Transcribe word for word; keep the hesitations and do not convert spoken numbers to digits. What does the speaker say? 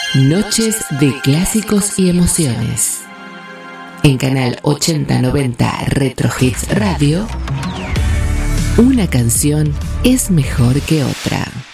Noches de clásicos y emociones. En Canal ochenta noventa Retro Hits Radio, una canción es mejor que otra.